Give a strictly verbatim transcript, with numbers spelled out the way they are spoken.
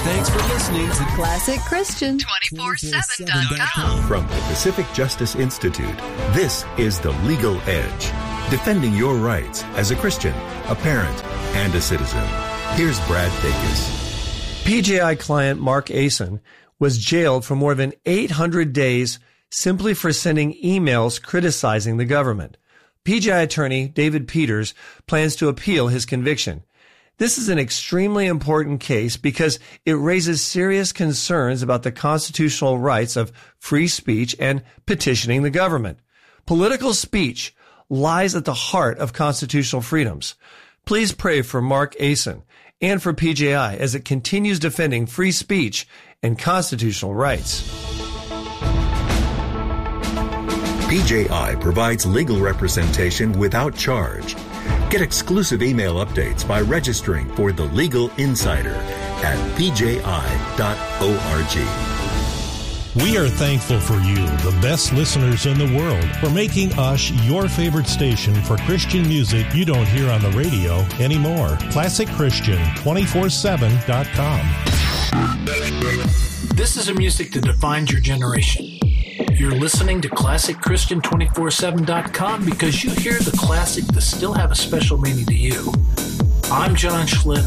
Thanks for listening to Classic Christian two forty-seven dot com. From the Pacific Justice Institute, this is The Legal Edge, defending your rights as a Christian, a parent, and a citizen. Here's Brad Dacus. P J I client Mark Asen was jailed for more than eight hundred days simply for sending emails criticizing the government. P J I attorney David Peters plans to appeal his conviction. This is an extremely important case because it raises serious concerns about the constitutional rights of free speech and petitioning the government. Political speech lies at the heart of constitutional freedoms. Please pray for Mark Asen and for P J I as it continues defending free speech and constitutional rights. P J I provides legal representation without charge. Get exclusive email updates by registering for The Legal Insider at p j i dot org. We are thankful for you, the best listeners in the world, for making us your favorite station for Christian music you don't hear on the radio anymore. classic christian two forty-seven dot com. This is a music that defines your generation. You're listening to classic christian two forty-seven dot com because you hear the classic that still have a special meaning to you. I'm John Schlitt.